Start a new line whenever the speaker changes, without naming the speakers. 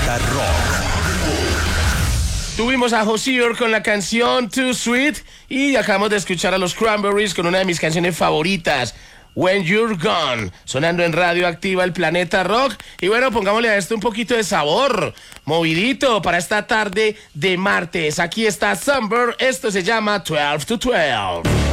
Rock.
Tuvimos a Hozier con la canción Too Sweet y acabamos de escuchar a los Cranberries con una de mis canciones favoritas, When You're Gone, sonando en Radio Activa El Planeta Rock. Y bueno, pongámosle a esto un poquito de sabor, movidito para esta tarde de martes. Aquí está Sunburn, esto se llama 12 to 12.